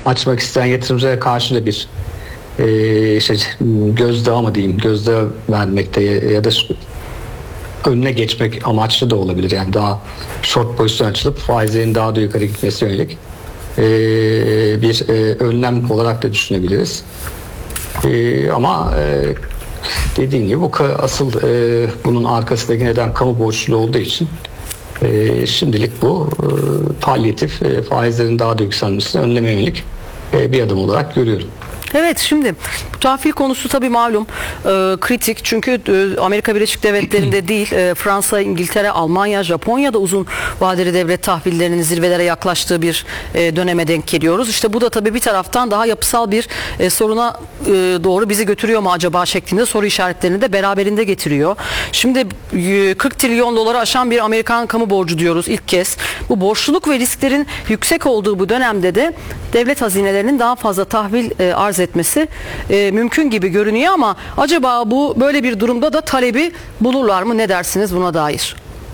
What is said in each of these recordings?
açmak isteyen yatırımcılara karşı da bir işte gözdağı mı diyeyim, gözdağı vermekte ya da önüne geçmek amaçlı da olabilir. Yani daha short pozisyon açılıp faizlerin daha da yukarı gitmesine yönelik bir önlem olarak da düşünebiliriz. Ama dediğim gibi bu asıl bunun arkasındaki neden kamu borçluluğu olduğu için şimdilik bu palyatif faizlerin daha da yükselmesini önlemeye yönelik bir adım olarak görüyorum. Evet, şimdi tahvil konusu tabii malum kritik, çünkü Amerika Birleşik Devletleri'nde değil, Fransa, İngiltere, Almanya, Japonya'da uzun vadeli devlet tahvillerinin zirvelere yaklaştığı bir döneme denk geliyoruz. İşte bu da tabii bir taraftan daha yapısal bir soruna doğru bizi götürüyor mu acaba şeklinde soru işaretlerini de beraberinde getiriyor. Şimdi 40 trilyon doları aşan bir Amerikan kamu borcu diyoruz ilk kez. Bu borçluluk ve risklerin yüksek olduğu bu dönemde de devlet hazinelerinin daha fazla tahvil arz etmesi mümkün gibi görünüyor, ama acaba bu böyle bir durumda da talebi bulurlar mı? Ne dersiniz buna dair?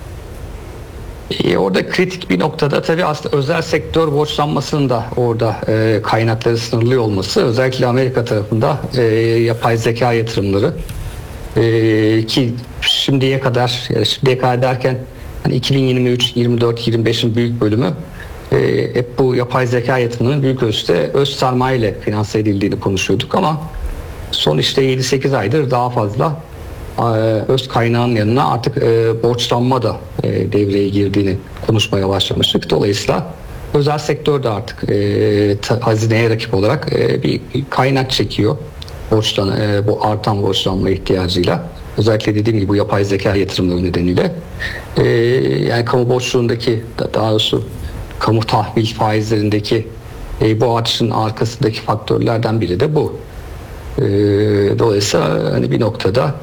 Orada kritik bir noktada tabii aslında özel sektör borçlanmasının da orada kaynakları sınırlı olması, özellikle Amerika tarafında yapay zeka yatırımları ki şimdiye kadar derken hani 2023, 24, 25'in büyük bölümü hep bu yapay zeka yatırımının büyük ölçüde öz sermaye ile finanse edildiğini konuşuyorduk, ama son işte 7-8 aydır daha fazla öz kaynağın yanına artık borçlanma da devreye girdiğini konuşmaya başlamıştık. Dolayısıyla özel sektör de artık hazineye rakip olarak bir kaynak çekiyor bu artan borçlanma ihtiyacıyla. Özellikle dediğim gibi bu yapay zeka yatırımları nedeniyle yani kamu borçluğundaki, daha doğrusu kamu tahvil faizlerindeki bu artışın arkasındaki faktörlerden biri de bu. Dolayısıyla hani bir noktada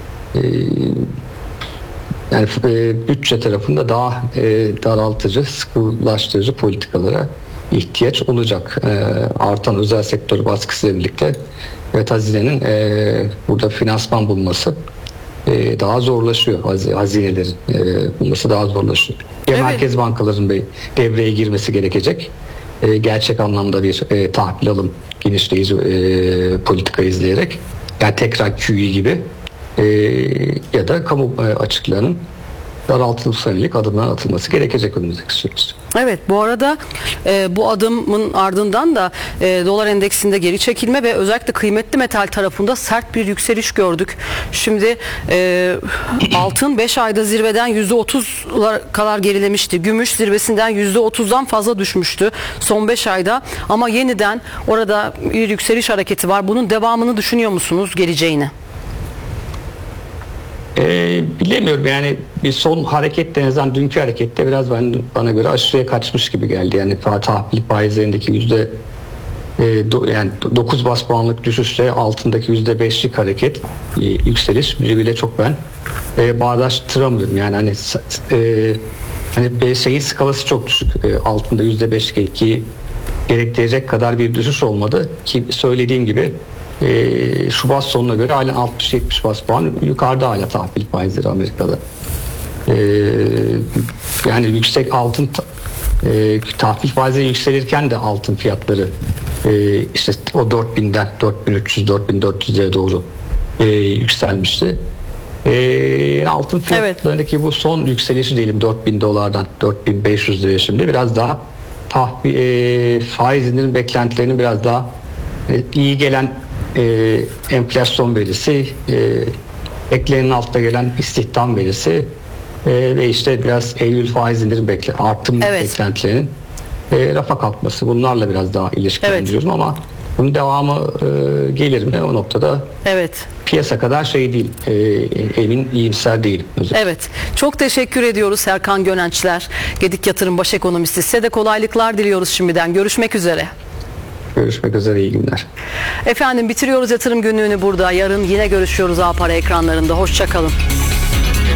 yani bütçe tarafında daha daraltıcı, sıkılaştırıcı politikalara ihtiyaç olacak. Artan özel sektör baskısıyla birlikte hazinenin burada finansman bulması daha zorlaşıyor. Hazinelerin bulması daha zorlaşıyor. Evet. Merkez bankaların devreye girmesi gerekecek. Gerçek anlamda bir tahvil alım genişleyici politika izleyerek, yani tekrar QE gibi ya da kamu açıklarının daraltılmış yönelik adımlar atılması gerekecek önümüzdeki süreçte. Evet, bu arada bu adımın ardından da dolar endeksinde geri çekilme ve özellikle kıymetli metal tarafında sert bir yükseliş gördük. Şimdi altın 5 ayda zirveden %30'lar kadar gerilemişti. Gümüş zirvesinden %30'dan fazla düşmüştü son 5 ayda, ama yeniden orada bir yükseliş hareketi var. Bunun devamını düşünüyor musunuz, geleceğini? Bilemiyorum, yani bir son harekette, en azından dünkü harekette biraz bana göre aşırıya kaçmış gibi geldi. Yani tahvil faizlerindeki yani 9 bas puanlık düşüşle altındaki %5'lik hareket yükseliş birbiriyle çok ben bağdaştıramıyorum. Yani hani şeyin skalası çok düşük, altında %5'lik etkiyi gerektirecek kadar bir düşüş olmadı ki, söylediğim gibi Şubat sonuna göre hala 60-70 bas puan yukarıda hala tahvil faizleri Amerika'da. Yani yüksek altın tahvil faizleri yükselirken de altın fiyatları işte o 4000'den 4300-4400'e doğru yükselmişti. Altın fiyatlarındaki evet, bu son yükselişi diyelim 4000 dolardan 4500 liraya, şimdi biraz daha faizlerin beklentilerinin biraz daha iyi gelen enflasyon verisi, eklenin altta gelen istihdam verisi ve işte biraz Eylül faiz indirim beklentilerinin rafa kalkması, bunlarla biraz daha ilişkilendiriyorum, evet, ama bunun devamı gelir mi o noktada? Evet. Piyasa kadar şey değil, emin, iyimser değilim. Evet. Çok teşekkür ediyoruz Serkan Gönençler, Gedik Yatırım Baş Ekonomisti. Size de kolaylıklar diliyoruz şimdiden. Görüşmek üzere. Görüşmek üzere, iyi günler. Efendim, bitiriyoruz yatırım günlüğünü burada. Yarın yine görüşüyoruz A Para ekranlarında. Hoşça kalın.